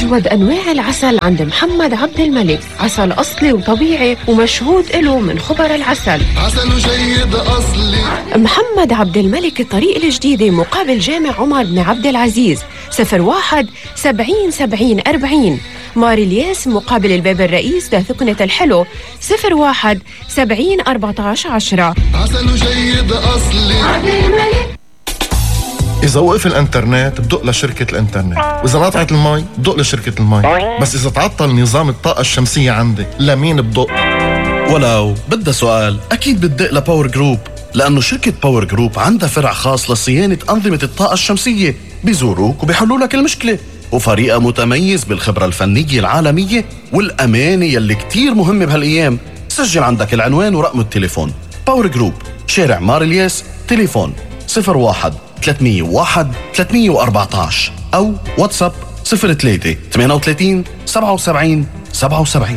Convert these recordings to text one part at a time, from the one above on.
أجود أنواع العسل عند محمد عبد الملك، عسل أصلي وطبيعي ومشهود له من خبر العسل. عسل جيد أصلي. محمد عبد الملك الطريق الجديدة مقابل جامع عمر بن عبد العزيز، 01 70 70 40. مار الياس مقابل الباب الرئيس لثقنة الحلو، 01 70 14 10. عسل جيد أصلي. عبد الملك. إذا وقف الإنترنت بدق لشركة الإنترنت، وإذا قطعت المي بدق لشركة المي، بس إذا تعطل نظام الطاقة الشمسية عندي لمين بدق؟ ولو بدها سؤال أكيد بدق لباور جروب، لأنه شركة باور جروب عندها فرع خاص لصيانة أنظمة الطاقة الشمسية، بيزوروك وبيحلوا لك المشكلة، وفريقها متميز بالخبرة الفنية العالمية والأمانة يلي كتير مهمة بهالأيام. سجل عندك العنوان ورقم التليفون. باور جروب، شارع مار الياس، تليفون 01 301 314 أو واتساب 03 38 77 77.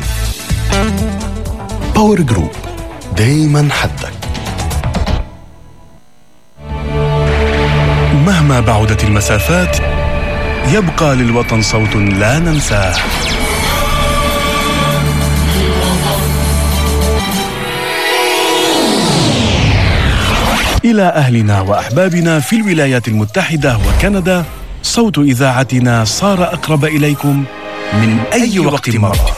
باور جروب، دايما حدك. مهما بعدت المسافات يبقى للوطن صوت لا ننساه. إلى أهلنا وأحبابنا في الولايات المتحدة وكندا، صوت إذاعتنا صار أقرب إليكم من أي وقت مضى،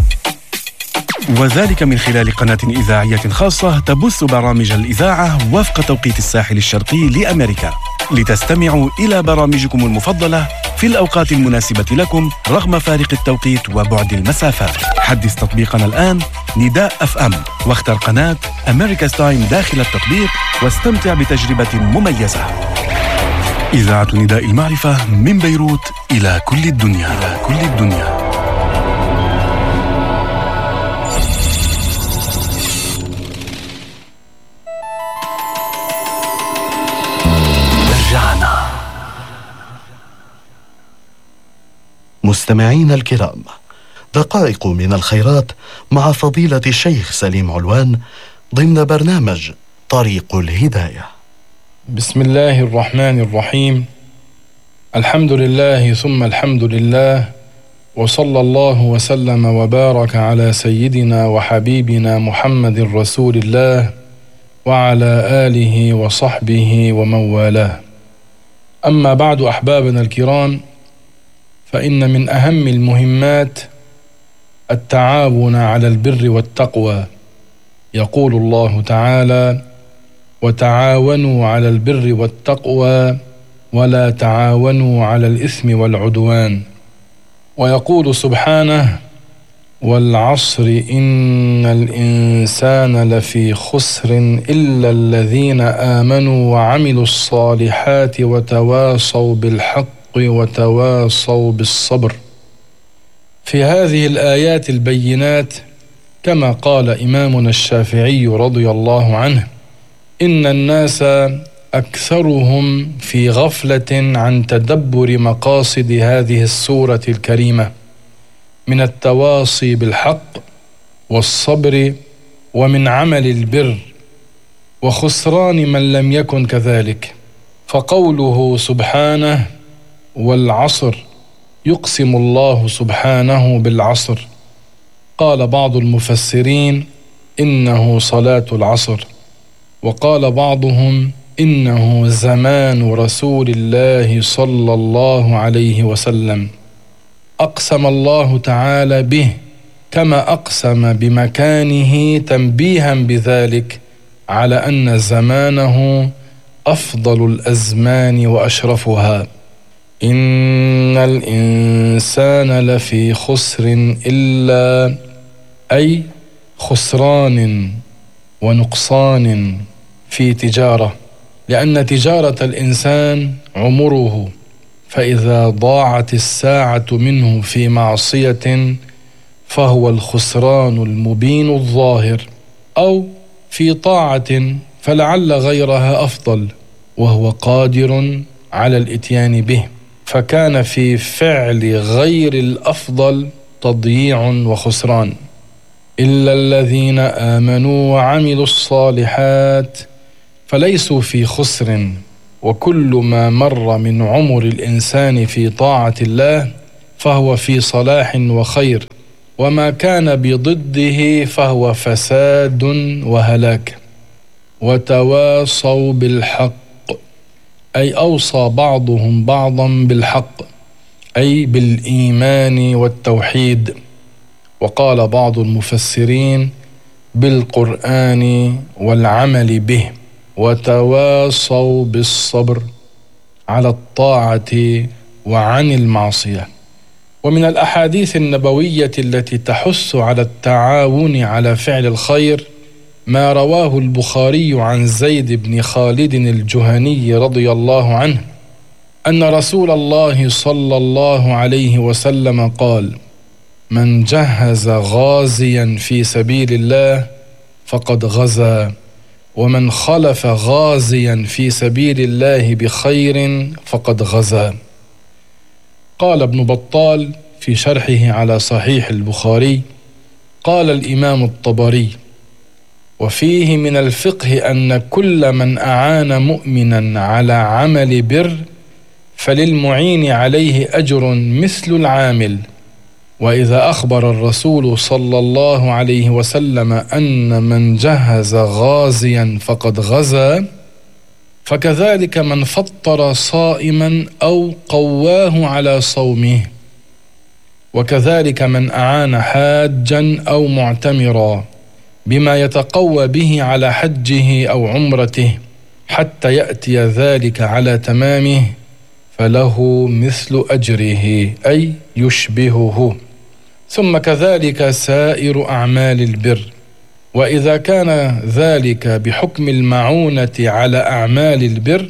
وذلك من خلال قناة إذاعية خاصة تبث برامج الإذاعة وفق توقيت الساحل الشرقي لأمريكا، لتستمعوا إلى برامجكم المفضلة في الأوقات المناسبة لكم رغم فارق التوقيت وبعد المسافات. حدث تطبيقنا الآن نداء FM واختر قناة أمريكا's تايم داخل التطبيق واستمتع بتجربة مميزة. إذاعة نداء المعرفة من بيروت إلى كل الدنيا. رجعنا. مستمعينا الكرام، دقائق من الخيرات مع فضيلة الشيخ سليم علوان ضمن برنامج طريق الهداية. بسم الله الرحمن الرحيم. الحمد لله ثم الحمد لله، وصلى الله وسلم وبارك على سيدنا وحبيبنا محمد رسول الله وعلى آله وصحبه ومن والاه. أما بعد، أحبابنا الكرام، فإن من أهم المهمات التعاون على البر والتقوى. يقول الله تعالى: وتعاونوا على البر والتقوى ولا تعاونوا على الإثم والعدوان. ويقول سبحانه: والعصر إن الإنسان لفي خسر إلا الذين آمنوا وعملوا الصالحات وتواصوا بالحق وتواصوا بالصبر. في هذه الآيات البينات، كما قال إمامنا الشافعي رضي الله عنه: إن الناس أكثرهم في غفلة عن تدبر مقاصد هذه السورة الكريمة من التواصي بالحق والصبر ومن عمل البر، وخسران من لم يكن كذلك. فقوله سبحانه: والعصر، يقسم الله سبحانه بالعصر. قال بعض المفسرين: إنه صلاة العصر، وقال بعضهم: إنه زمان رسول الله صلى الله عليه وسلم. أقسم الله تعالى به كما أقسم بمكانه تنبيها بذلك على أن زمانه أفضل الأزمان وأشرفها. إن الإنسان لفي خسر إلا، أي خسران ونقصان في تجارة، لأن تجارة الإنسان عمره، فإذا ضاعت الساعة منه في معصية فهو الخسران المبين الظاهر، أو في طاعة فلعل غيرها أفضل وهو قادر على الإتيان به، فكان في فعل غير الأفضل تضييع وخسران. إلا الذين آمنوا وعملوا الصالحات فليسوا في خسر، وكل ما مر من عمر الإنسان في طاعة الله فهو في صلاح وخير، وما كان بضده فهو فساد وهلاك. وتواصوا بالحق، أي أوصى بعضهم بعضا بالحق، أي بالإيمان والتوحيد. وقال بعض المفسرين بالقرآن والعمل به. وتواصوا بالصبر على الطاعة وعن المعصية. ومن الأحاديث النبوية التي تحث على التعاون على فعل الخير ما رواه البخاري عن زيد بن خالد الجهني رضي الله عنه أن رسول الله صلى الله عليه وسلم قال: من جهز غازيا في سبيل الله فقد غزا، ومن خلف غازيا في سبيل الله بخير فقد غزا. قال ابن بطال في شرحه على صحيح البخاري: قال الإمام الطبري: وفيه من الفقه أن كل من أعان مؤمنا على عمل بر فللمعين عليه أجر مثل العامل. وإذا أخبر الرسول صلى الله عليه وسلم أن من جهز غازيا فقد غزا، فكذلك من فطر صائما أو قواه على صومه، وكذلك من أعان حاجا أو معتمرا بما يتقوى به على حجه أو عمرته حتى يأتي ذلك على تمامه فله مثل أجره، أي يشبهه. ثم كذلك سائر أعمال البر. وإذا كان ذلك بحكم المعونة على أعمال البر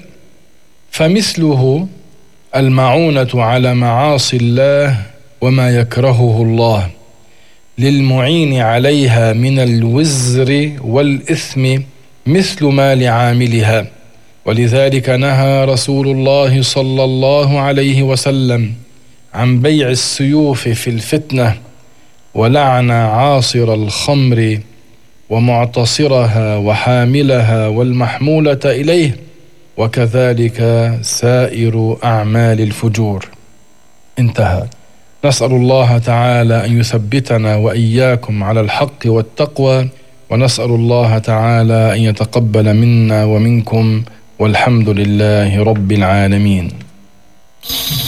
فمثله المعونة على معاصي الله وما يكرهه الله، للمعين عليها من الوزر والإثم مثل ما لعاملها. ولذلك نهى رسول الله صلى الله عليه وسلم عن بيع السيوف في الفتنة، ولعن عاصر الخمر ومعتصرها وحاملها والمحمولة إليه، وكذلك سائر أعمال الفجور. انتهى. نسأل الله تعالى أن يثبتنا وإياكم على الحق والتقوى، ونسأل الله تعالى أن يتقبل منا ومنكم، والحمد لله رب العالمين.